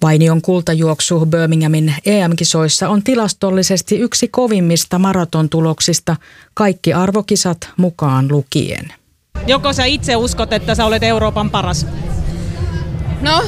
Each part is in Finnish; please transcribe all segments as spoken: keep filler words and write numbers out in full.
Vainion kultajuoksu Birminghamin E M-kisoissa on tilastollisesti yksi kovimmista maratontuloksista, kaikki arvokisat mukaan lukien. Joko sä itse uskot, että sä olet Euroopan paras? No,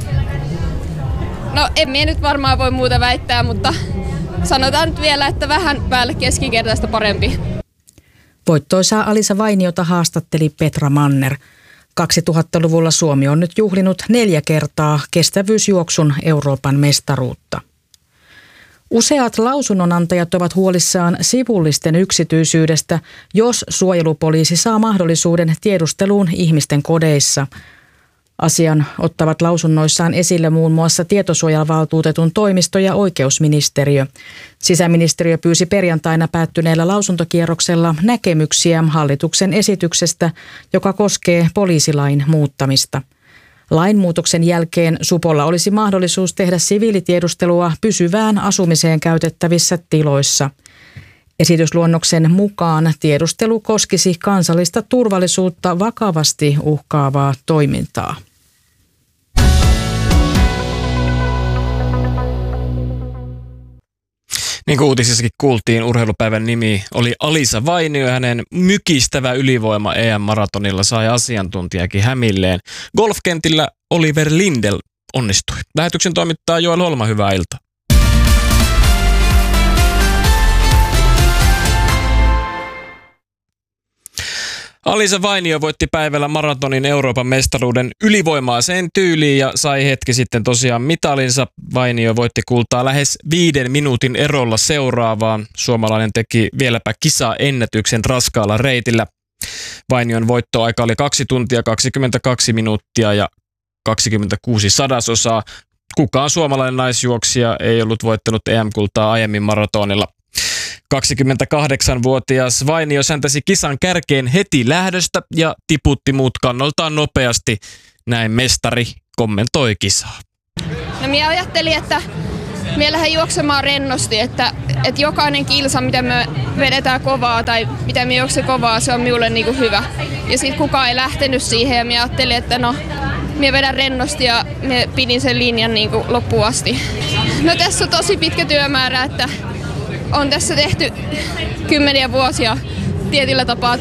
no en minä nyt varmaan voi muuta väittää, mutta sanotaan nyt vielä, että vähän päälle keskikertaista parempi. Voittoisaa Alisa Vainiota haastatteli Petra Manner. kaksituhattaluvulla Suomi on nyt juhlinut neljä kertaa kestävyysjuoksun Euroopan mestaruutta. Useat lausunnonantajat ovat huolissaan sivullisten yksityisyydestä, jos suojelupoliisi saa mahdollisuuden tiedusteluun ihmisten kodeissa. Asian ottavat lausunnoissaan esille muun muassa tietosuojavaltuutetun toimisto ja oikeusministeriö. Sisäministeriö pyysi perjantaina päättyneellä lausuntokierroksella näkemyksiä hallituksen esityksestä, joka koskee poliisilain muuttamista. Lainmuutoksen jälkeen supolla olisi mahdollisuus tehdä siviilitiedustelua pysyvään asumiseen käytettävissä tiloissa. Esitysluonnoksen mukaan tiedustelu koskisi kansallista turvallisuutta vakavasti uhkaavaa toimintaa. Niin kuin uutisissakin kuultiin, urheilupäivän nimi oli Alisa Vainio. Hänen mykistävä ylivoima E M-maratonilla sai asiantuntijakin hämilleen. Golfkentillä Oliver Lindell onnistui. Lähetyksen toimittaa Joel Holma, hyvää iltaa. Alisa Vainio voitti päivällä maratonin Euroopan mestaruuden ylivoimaiseen tyyliin ja sai hetki sitten tosiaan mitalinsa. Vainio voitti kultaa lähes viiden minuutin erolla seuraavaan. Suomalainen teki vieläpä kisaennätyksen raskaalla reitillä. Vainion voittoaika oli kaksi tuntia kaksikymmentäkaksi minuuttia ja kaksikymmentäkuusi sadasosaa. Kukaan suomalainen naisjuoksija ei ollut voittanut E M-kultaa aiemmin maratonilla. kaksikymmentäkahdeksanvuotias Vainio säntäsi kisan kärkeen heti lähdöstä ja tiputti muut kannoltaan nopeasti. Näin mestari kommentoi kisaa. No minä ajattelin, että minä lähden juoksemaan rennosti, että, että jokainen kilsa, mitä me vedetään kovaa tai mitä me juoksen kovaa, se on minulle niinku hyvä. Ja sitten kukaan ei lähtenyt siihen ja minä ajattelin, että no, minä vedän rennosti ja minä pidin sen linjan niinku loppuun asti. No tässä on tosi pitkä työmäärä, että on tässä tehty kymmeniä vuosia tietyllä tapaa